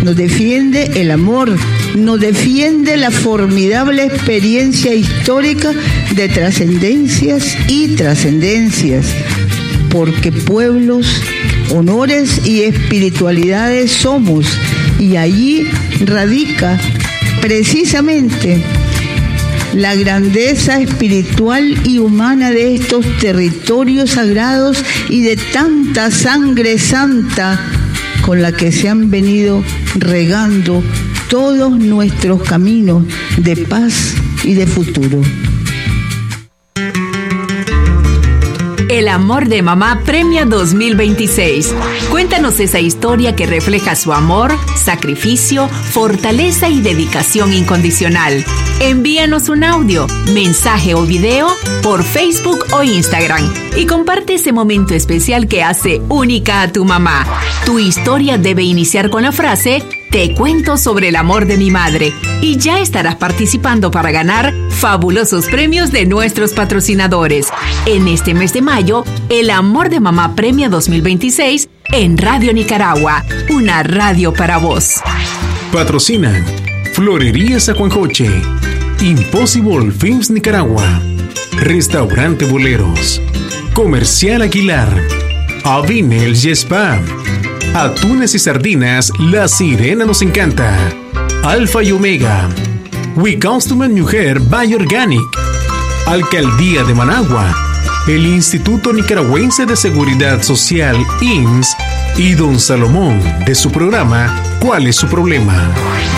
nos defiende el amor, nos defiende la formidable experiencia histórica de trascendencias y trascendencias, porque pueblos, honores y espiritualidades somos, y allí radica precisamente la grandeza espiritual y humana de estos territorios sagrados y de tanta sangre santa con la que se han venido regando todos nuestros caminos de paz y de futuro. El amor de mamá premia 2026. Cuéntanos esa historia que refleja su amor, sacrificio, fortaleza y dedicación incondicional. Envíanos un audio, mensaje o video por Facebook o Instagram y comparte ese momento especial que hace única a tu mamá. Tu historia debe iniciar con la frase: te cuento sobre el amor de mi madre, y ya estarás participando para ganar fabulosos premios de nuestros patrocinadores. En este mes de mayo, El Amor de Mamá Premia 2026 en Radio Nicaragua, una radio para vos. Patrocinan Florería Zacuanjoche, Impossible Films Nicaragua, Restaurante Boleros, Comercial Aguilar, Avinel Yespa, Atunes y sardinas La Sirena nos encanta, Alfa y Omega, We Customer Mujer by Organic, Alcaldía de Managua, el Instituto Nicaragüense de Seguridad Social INS y Don Salomón de su programa ¿Cuál es su problema?